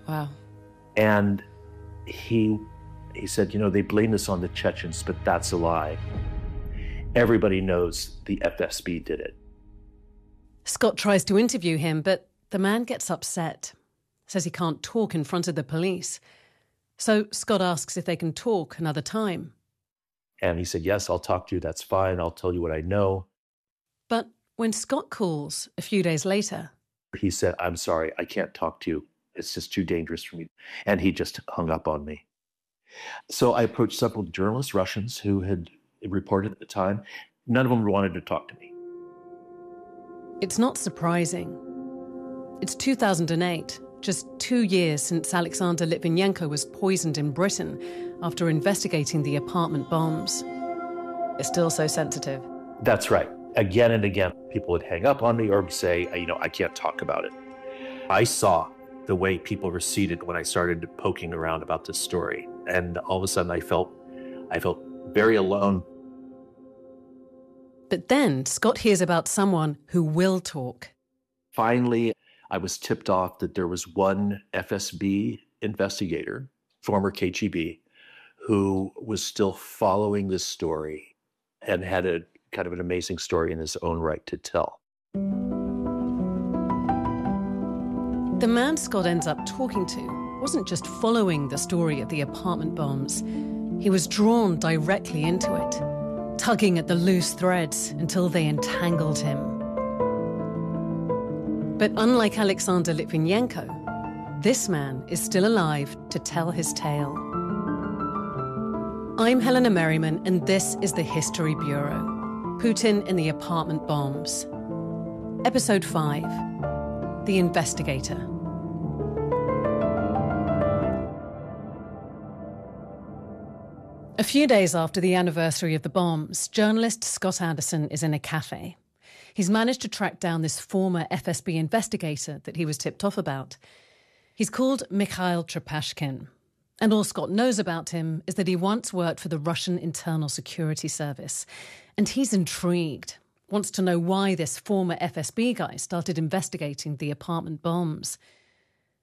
Wow. And he said, they blame this on the Chechens, but that's a lie. Everybody knows the FSB did it. Scott tries to interview him, but the man gets upset, says he can't talk in front of the police. So Scott asks if they can talk another time. And he said, yes, I'll talk to you. That's fine. I'll tell you what I know. But when Scott calls a few days later, he said, I'm sorry, I can't talk to you. It's just too dangerous for me. And he just hung up on me. So I approached several journalists, Russians, who had reported at the time. None of them wanted to talk to me. It's not surprising. It's 2008, just 2 years since Alexander Litvinenko was poisoned in Britain after investigating the apartment bombs. It's still so sensitive. That's right. Again and again, people would hang up on me or say, I can't talk about it. I saw the way people receded when I started poking around about this story. And all of a sudden I felt very alone. But then Scott hears about someone who will talk. Finally, I was tipped off that there was one FSB investigator, former KGB, who was still following this story and had a kind of an amazing story in his own right to tell. The man Scott ends up talking to wasn't just following the story of the apartment bombs. He was drawn directly into it, tugging at the loose threads until they entangled him. But unlike Alexander Litvinenko, this man is still alive to tell his tale. I'm Helena Merriman, and this is the History Bureau. Putin and the Apartment Bombs. Episode 5. The Investigator. A few days after the anniversary of the bombs, journalist Scott Anderson is in a cafe. He's managed to track down this former FSB investigator that he was tipped off about. He's called Mikhail Trepashkin. And all Scott knows about him is that he once worked for the Russian Internal Security Service. And he's intrigued, wants to know why this former FSB guy started investigating the apartment bombs.